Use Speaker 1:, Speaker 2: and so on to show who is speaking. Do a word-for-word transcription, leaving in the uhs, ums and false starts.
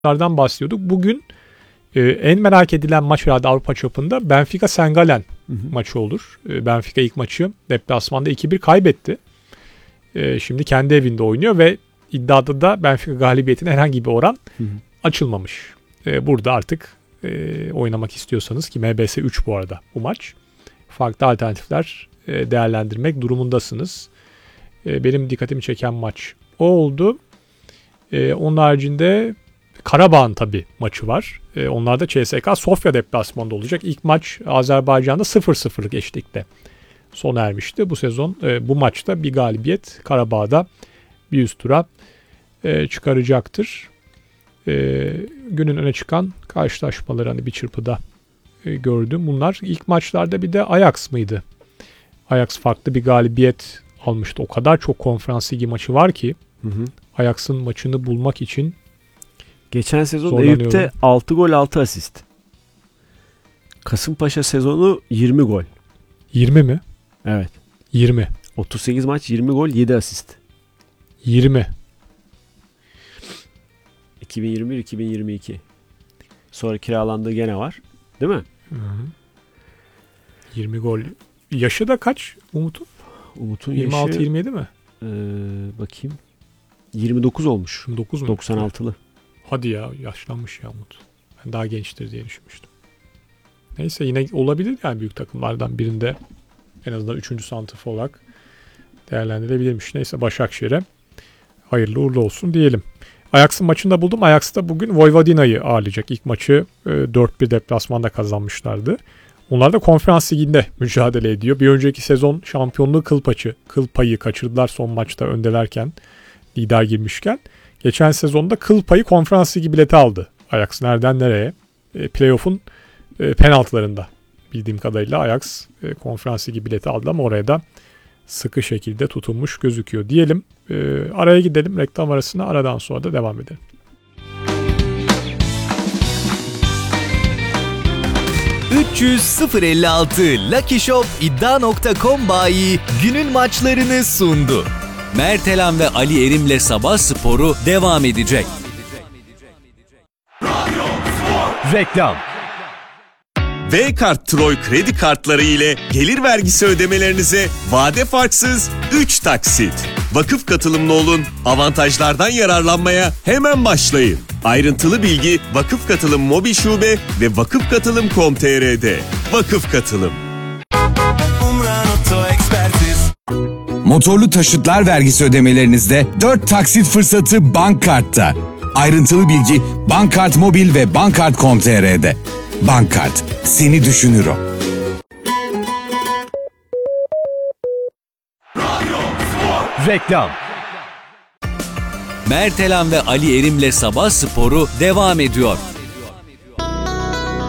Speaker 1: Bunlardan bahsediyorduk. Bugün e, en merak edilen maç herhalde Avrupa çapında Benfica Saint Gallen maçı olur. E, Benfica ilk maçı deplasmanda iki bir kaybetti. E, şimdi kendi evinde oynuyor ve iddiada da Benfica galibiyetine herhangi bir oran hı hı. açılmamış. E, burada artık e, oynamak istiyorsanız, ki M B S üç bu arada bu maç, farklı alternatifler e, değerlendirmek durumundasınız. E, benim dikkatimi çeken maç o oldu. E, onun haricinde Karabağ'ın tabii maçı var. E, onlar da C S K A Sofya deplasmanında olacak. İlk maç Azerbaycan'da sıfır sıfırlık eşitlikte sona ermişti. Bu sezon e, bu maçta bir galibiyet Karabağ'da bir üst tura e, çıkaracaktır. E, günün öne çıkan karşılaşmaları hani bir çırpıda e, gördüm. Bunlar ilk maçlarda bir de Ajax mıydı? Ajax farklı bir galibiyet almıştı. O kadar çok konferans ligi maçı var ki hı hı. Ajax'ın maçını bulmak için
Speaker 2: geçen sezon Eyüp'te altı gol altı asist. Kasımpaşa sezonu yirmi gol.
Speaker 1: yirmi mi?
Speaker 2: Evet.
Speaker 1: yirmi.
Speaker 2: otuz sekiz maç yirmi gol yedi asist.
Speaker 1: yirmi.
Speaker 2: iki bin yirmi bir iki bin yirmi iki. Sonra kiralandığı gene var. Değil mi?
Speaker 1: Hı hı. yirmi gol. Yaşı da kaç Umut'un?
Speaker 2: Umut'un
Speaker 1: yirmi altı
Speaker 2: yaşı
Speaker 1: yirmi yedi mi?
Speaker 2: Ee, bakayım. yirmi dokuz olmuş.
Speaker 1: yirmi dokuz mu?
Speaker 2: doksan altılı.
Speaker 1: Hadi ya, yaşlanmış ya Umut. Ben daha gençtir diye düşünmüştüm. Neyse, yine olabilir yani, büyük takımlardan birinde en azından üçüncü santrfor olarak değerlendirilebilirmiş. Neyse, Başakşehir'e hayırlı uğurlu olsun diyelim. Ajax'ın maçını da buldum. Ajax da bugün Vojvodina'yı ağırlayacak. İlk maçı dört bir deplasmanda kazanmışlardı. Onlar da Konferans Ligi'nde mücadele ediyor. Bir önceki sezon şampiyonluğu kıl paçı, kıl payı kaçırdılar son maçta öndelerken, lider girmişken. Geçen sezonda kıl payı Konferans Ligi bileti aldı Ajax. Nereden nereye? E, Playoff'un e, penaltılarında bildiğim kadarıyla Ajax e, Konferans Ligi bileti aldı ama oraya da sıkı şekilde tutunmuş gözüküyor diyelim. E, araya gidelim, reklam arasına, aradan sonra da devam edelim.
Speaker 3: üç yüz sıfır elli altı Lucky Shop iddia nokta com bayi günün maçlarını sundu. Mertelen ve Ali Erim'le Sabah Sporu devam edecek.
Speaker 4: Reklam. V-Kart Troy kredi kartları ile gelir vergisi ödemelerinize vade farksız üç taksit. Vakıf katılımlı olun, avantajlardan yararlanmaya hemen başlayın. Ayrıntılı bilgi Vakıf Katılım Mobil Şube ve vakıf katılım nokta com nokta tr'de. Vakıf Katılım.
Speaker 5: Motorlu taşıtlar vergisi ödemelerinizde dört taksit fırsatı Bankkart'ta. Ayrıntılı bilgi Bankkart Mobil ve bankkart nokta com nokta tr'de. Bankkart, seni düşünür o.
Speaker 4: Reklam.
Speaker 3: Mertelen ve Ali Erim'le Sabah Sporu devam ediyor.